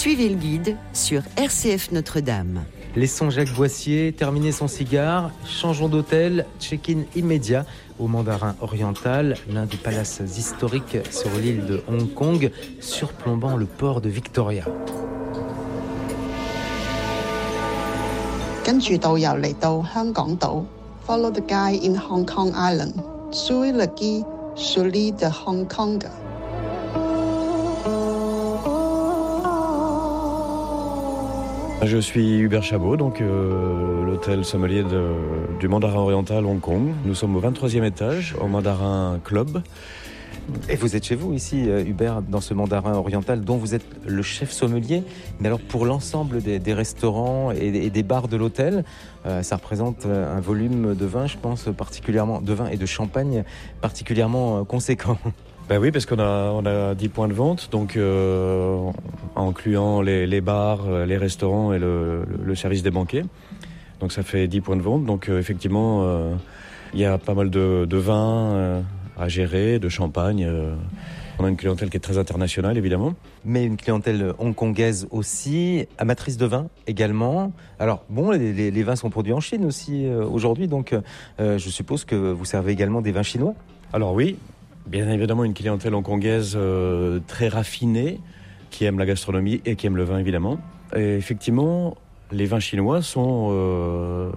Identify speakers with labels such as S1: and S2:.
S1: Suivez le guide sur RCF Notre-Dame.
S2: Laissons Jacques Boissier terminer son cigare, changeons d'hôtel, check-in immédiat au Mandarin Oriental, l'un des palaces historiques sur l'île de Hong Kong, surplombant le port de Victoria.
S3: 跟住導遊嚟到香港島 ，Follow the guide in Hong Kong Island, suivez le guide sur l'île de Hong Kong.
S4: Je suis Hubert Chabot, donc l'hôtel sommelier du Mandarin Oriental Hong Kong. Nous sommes au 23e étage, au Mandarin Club.
S2: Et vous êtes chez vous ici, Hubert, dans ce Mandarin Oriental dont vous êtes le chef sommelier. Mais alors pour l'ensemble des restaurants et des bars de l'hôtel, ça représente un volume de vin, je pense, particulièrement de vin et de champagne particulièrement conséquent.
S4: Ben oui, parce qu'on a 10 points de vente, donc en incluant les bars, les restaurants et le service des banquets. Donc ça fait 10 points de vente. Donc effectivement, il y a pas mal de vins à gérer, de champagne. On a une clientèle qui est très internationale, évidemment.
S2: Mais une clientèle hongkongaise aussi, amatrice de vin également. Alors bon, les vins sont produits en Chine aussi aujourd'hui, donc je suppose que vous servez également des vins chinois.
S4: Alors oui. Bien évidemment, une clientèle hongkongaise très raffinée, qui aime la gastronomie et qui aime le vin, évidemment. Et effectivement, les vins chinois sont